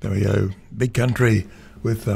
There we go. Big Country with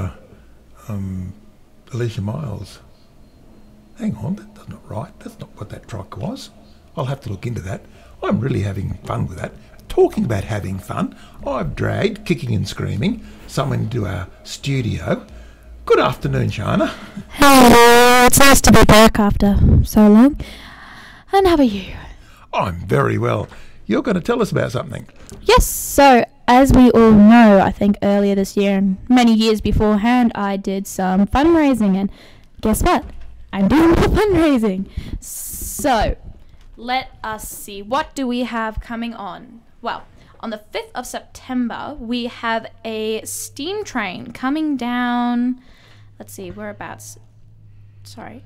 Alicia Miles. Hang on, that's not right. That's not what that track was. I'll have to look into that. I'm really having fun with that. Talking about having fun, I've dragged, kicking and screaming, someone into our studio. Good afternoon, Shana. Hello, it's nice to be back after so long. And how are you? I'm very well. You're going to tell us about something. Yes, so as we all know, I think earlier this year and many years beforehand, I did some fundraising, and guess what? I'm doing more fundraising. So, let us see. What do we have coming on? Well, on the 5th of September, we have a steam train coming down. Let's see, whereabouts? Sorry.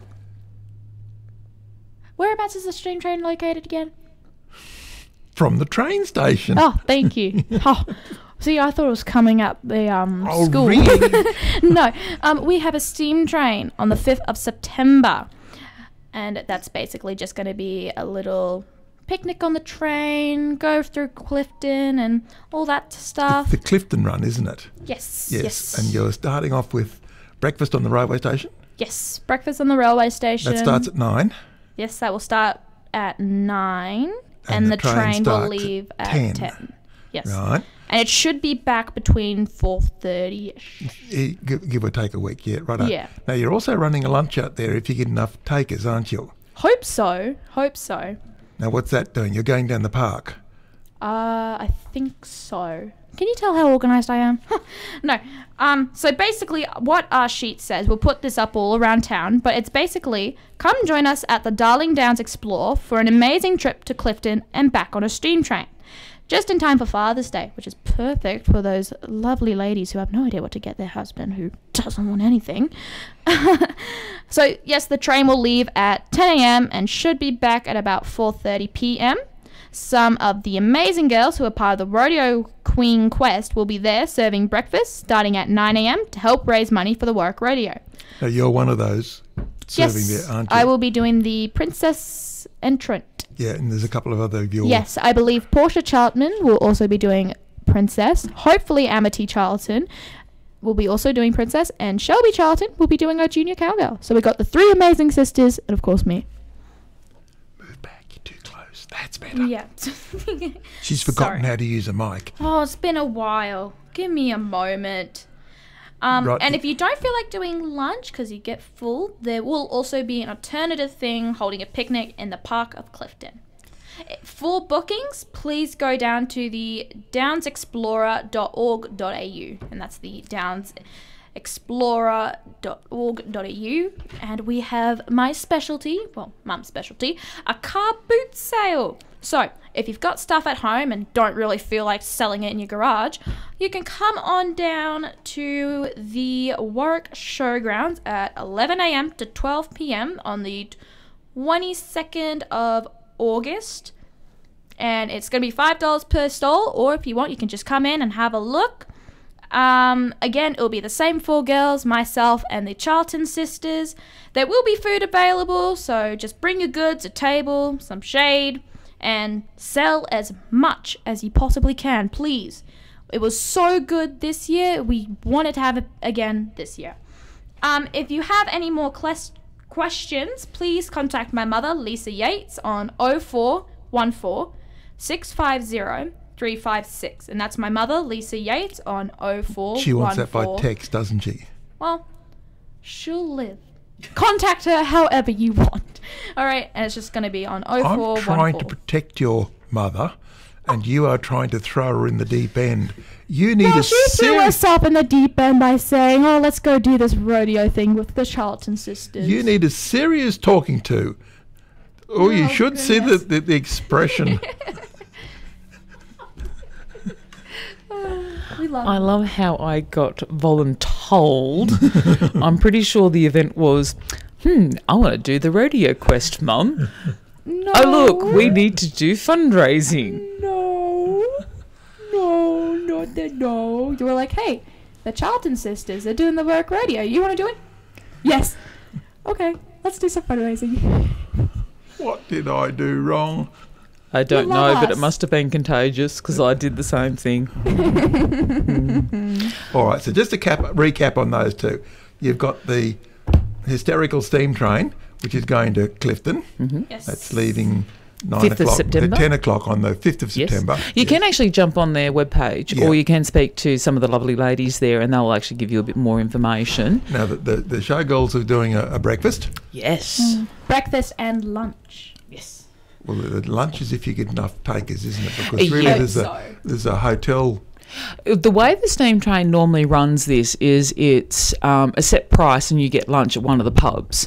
Whereabouts is the steam train located again? From the train station. Oh, thank you. Oh, see, I thought it was coming up the school. Really? No, we have a steam train on the 5th of September. And that's basically just going to be a little picnic on the train, go through Clifton and all that stuff. The Clifton Run, isn't it? Yes. And you're starting off with breakfast on the railway station? Yes, breakfast on the railway station. That starts at 9. Yes, that will start at 9. And the train will leave at 10. Yes. Right. And it should be back between 4:30ish. Give or take a week, yeah, right. Yeah. Now, you're also running a lunch out there if you get enough takers, aren't you? Hope so. Now, what's that doing? You're going down the park? I think so. Can you tell how organised I am? No. So basically, what our sheet says, we'll put this up all around town, but it's basically, come join us at the Darling Downs Explore for an amazing trip to Clifton and back on a steam train. Just in time for Father's Day, which is perfect for those lovely ladies who have no idea what to get their husband who doesn't want anything. So, yes, the train will leave at 10 a.m. and should be back at about 4:30 p.m. Some of the amazing girls who are part of the Rodeo Queen Quest will be there serving breakfast starting at 9 a.m. to help raise money for the Warwick Rodeo. Now, you're one of those serving there, aren't you? I will be doing the Princess Entrant. Yeah, and there's a couple of other of your... Yes, I believe Portia Charlton will also be doing Princess. Hopefully Amity Charlton will be also doing Princess. And Shelby Charlton will be doing our Junior Cowgirl. So we've got the 3 amazing sisters and, of course, me. Move back, you're too close. That's better. Yeah. She's forgotten how to use a mic. Oh, it's been a while. Give me a moment. Right. And if you don't feel like doing lunch because you get full, there will also be an alternative thing holding a picnic in the Park of Clifton. For bookings, please go down to the downsexplorer.org.au, and that's the downsexplorer.org.au, and we have my specialty, well, Mum's specialty, a car boot sale. So, if you've got stuff at home and don't really feel like selling it in your garage, you can come on down to the Warwick Showgrounds at 11 a.m. to 12 p.m. on the 22nd of August. And it's going to be $5 per stall, or if you want, you can just come in and have a look. Again, it'll be the same 4 girls, myself and the Charlton sisters. There will be food available, so just bring your goods, a table, some shade, and sell as much as you possibly can, please. It was so good this year. We wanted to have it again this year. If you have any more questions, please contact my mother, Lisa Yates, on 0414 650 356. And that's my mother, Lisa Yates, on 0414. She wants that by text, doesn't she? Well, she'll live. Contact her however you want. All right, and it's just going to be on 0414. I'm trying to protect your mother, and you are trying to throw her in the deep end. You need a she threw herself in the deep end by saying, "Oh, let's go do this rodeo thing with the Charlton sisters." You need a serious talking to. Oh, you should see the expression. I love how I got voluntold. I'm pretty sure the event was, I want to do the rodeo quest, Mum. No. Oh, look, we need to do fundraising. No. You were like, hey, the Charlton sisters are doing the Warwick Rodeo. You want to do it? Yes. Okay, let's do some fundraising. What did I do wrong? I don't You know, love but it us. must have been contagious because I did the same thing. All right, so just a recap on those two. You've got the hysterical steam train, which is going to Clifton. Yes. That's leaving 9 5th of o'clock, September. 10 o'clock on the 5th of Yes. September. You can actually jump on their webpage Yeah. or you can speak to some of the lovely ladies there and they'll actually give you a bit more information. Now, the showgirls are doing a breakfast. Yes. Breakfast and lunch. Yes. Well, the lunch is if you get enough takers, isn't it? Because really Yeah. there's a hotel. The way the steam train normally runs this is it's a set price and you get lunch at one of the pubs.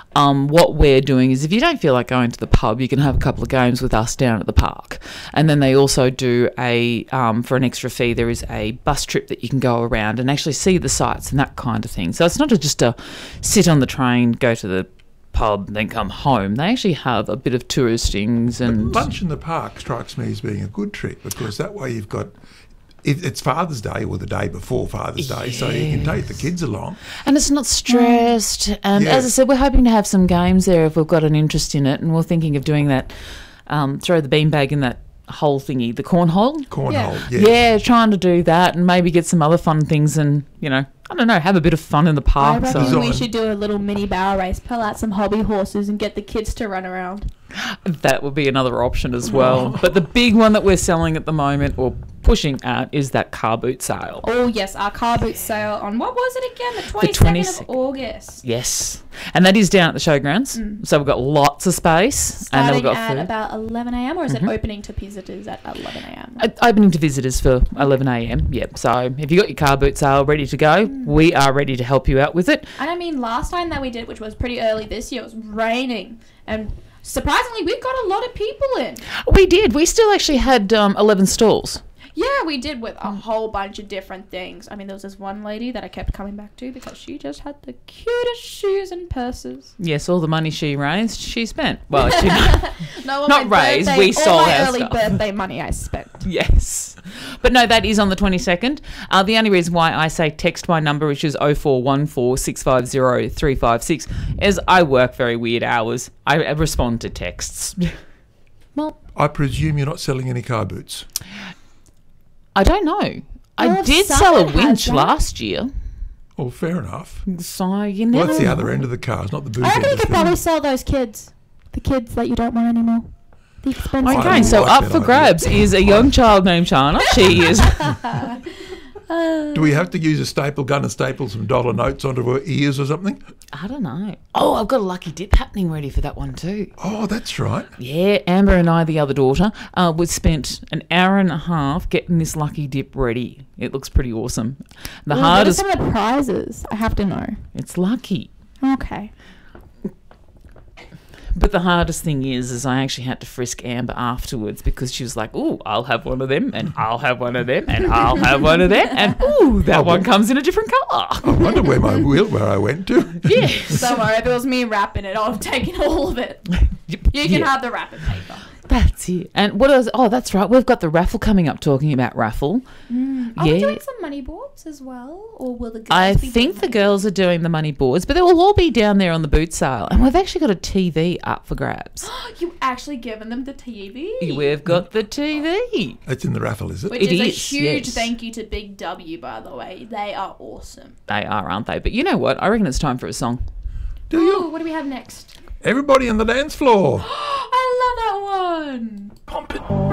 What we're doing is if you don't feel like going to the pub, you can have a couple of games with us down at the park. And then they also do for an extra fee, there is a bus trip that you can go around and actually see the sights and that kind of thing. So it's not just a sit on the train, go to the pub, then come home. They actually have a bit of touristings and Lunch in the park strikes me as being a good trick because that way you've got. It's Father's Day or the day before Father's Day, so you can take the kids along. And it's not stressed. And Yeah. as I said, we're hoping to have some games there if we've got an interest in it. And we're thinking of doing that, throw the beanbag in that hole thingy, the cornhole. Cornhole, Yeah. yes. Yeah, trying to do that and maybe get some other fun things and, I don't know, have a bit of fun in the I park. reckon So we should do a little mini barrel race, pull out some hobby horses and get the kids to run around. that would be another option as well. But the big one that we're selling at the moment or pushing at is that car boot sale. Oh, yes, our car boot sale on, what was it again? The 22nd of August. Yes. And that is down at the showgrounds. So we've got lots of space. And then we've Starting got at food. about 11 a.m. or is it opening to visitors at 11 a.m.? Opening to visitors for 11 a.m. Yep. So if you got your car boot sale ready to go, we are ready to help you out with it. And I mean, last time that we did, which was pretty early this year, it was raining. And surprisingly, we got a lot of people in. We did. We still actually had 11 stalls. Yeah, we did with a whole bunch of different things. I mean, there was this one lady that I kept coming back to because she just had the cutest shoes and purses. Yes, all the money she raised, she spent. Well, she No, all Not my raised, birthday- we sold all my our early stuff. birthday money I spent. Yes. But no, that is on the 22nd. The only reason why I say text my number, which is 0414 650 356, is I work very weird hours. I respond to texts. Well, I presume you're not selling any car boots. I don't know. I Well, did some sell a it has winch that. last year. Well, fair enough. So you Well, never that's the know. other end of the cars, not the boot I reckon end. you could probably sell those kids. The kids that you don't want anymore. The expensive I Okay, don't so like up that for idea. grabs is a young child named Shana. She is. Do we have to use a staple gun and staple some dollar notes onto her ears or something? I don't know. Oh, I've got a lucky dip happening ready for that one too. Oh, that's right. Yeah, Amber and I, the other daughter, we spent an hour and a half getting this lucky dip ready. It looks pretty awesome. The What are hardest, some of the prizes? I have to know. it's lucky. Okay. But the hardest thing is I actually had to frisk Amber afterwards because she was like, "Ooh, I'll have one of them, and I'll have one of them, and I'll have one of them, and ooh, that one comes in a different colour." I wonder where I went to. Yes. Don't worry, if it was me wrapping it, I'd have taken all of it. You can have the wrapping paper. That's it. And what else? Oh, that's right. We've got the raffle coming up. Talking about raffle. Are we doing some money boards as well? Or will the girls I be doing think the money girls are doing the money boards, but they will all be down there on the boot sale. And we've actually got a TV up for grabs. boards? You actually given them the TV? We've got the TV. It's in the raffle, is it? Which It is a is, huge yes. thank you to Big W, by the way. They are awesome. They are, aren't they? But you know what? I reckon it's time for a song. Do Ooh, you? what do we have next? Everybody on the dance floor. I love that one. Pump it.